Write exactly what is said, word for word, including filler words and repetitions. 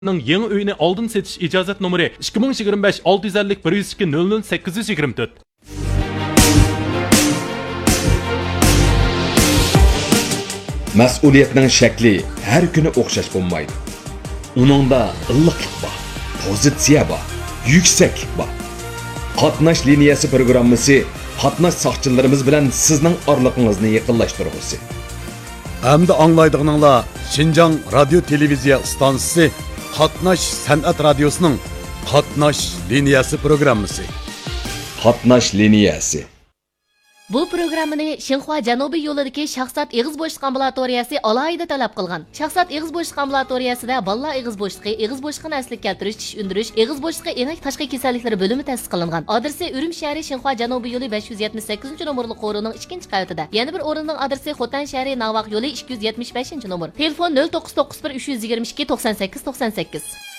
yangi uyini oldin setish ijozat nomeri ikki ming yigirma besh olti yuz ellik bir yuz ikki nol nol sakkiz yuz yigirma to'rt. Mas'uliyatning shakli har kuni o'xshash bo'lmaydi. Uningda illiqlik bor, pozitsiya bor, yuksaklik bor. Qatnash liniyasi programmasi qatnash soqchilarimiz bilan sizning orliqingizni yaqinlashtirgusi. Hamda anglaydiganinglar Şinjan radio televiziya stansiyasi Qatnash san'at radiosining Qatnash liniyasi programmasi. Qatnash liniyasi. Bu programmani Xinhua Janubiy yo'lidagi shaxsat eg'iz bo'shliq ambulatoriyasi alohida talab qilgan. Shaxsat eg'iz bo'shliq ambulatoriyasida bolalar eg'iz bo'shliqi, eg'iz bo'shliqini asliga keltirish, tish undirish, eg'iz bo'shliqi enak tashqi kasalliklari bo'limi ta'sis qilingan. Adresi Urum shahri Xinhua Janubiy yo'li besh yuz yetmish sakkizinchi nomerli qo'rining ikkinchi qavatida. Yana bir o'rinning adresi Xotan shahri Navaq yo'li ikki yuz yetmish beshinchi nomer. Telefon nol to'qqiz to'qqiz bir uch yuz yigirma ikki to'qson sakkiz to'qson sakkiz.